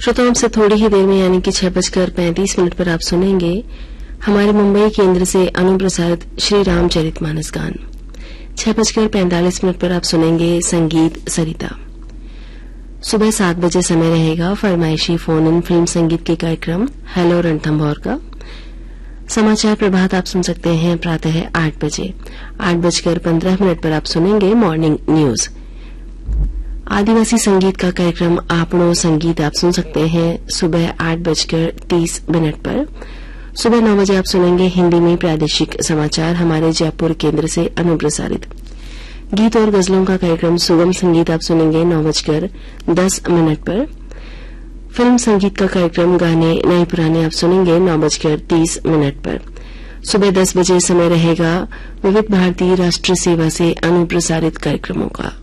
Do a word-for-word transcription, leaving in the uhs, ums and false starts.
श्रोताओं से थोड़ी ही देर में यानी कि छह बजकर पैंतीस मिनट पर आप सुनेंगे हमारे मुंबई केंद्र से अनुप्रसारित श्री रामचरितमानस गान। छह बजकर पैंतालीस मिनट पर आप सुनेंगे संगीत सरिता। सुबह सात बजे समय रहेगा फरमाइशी फोन इन फिल्म संगीत के कार्यक्रम हेलो रणथंभौर का। समाचार प्रभात आप सुन सकते हैं प्रातः आठ बजे। आठ बजकर पंद्रह मिनट पर आप सुनेंगे मॉर्निंग न्यूज। आदिवासी संगीत का कार्यक्रम आपनो संगीत आप सुन सकते हैं सुबह आठ बजकर तीस मिनट पर। सुबह नौ बजे आप सुनेंगे हिंदी में प्रादेशिक समाचार हमारे जयपुर केंद्र से अनुप्रसारित। गीत और गजलों का कार्यक्रम सुगम संगीत आप सुनेंगे नौ बजकर दस मिनट पर। फिल्म संगीत का कार्यक्रम गाने नए पुराने आप सुनेंगे नौ बजकर तीस मिनट पर। सुबह दस बजे समय रहेगा विविध भारती राष्ट्रीय सेवा से अनुप्रसारित कार्यक्रमों का।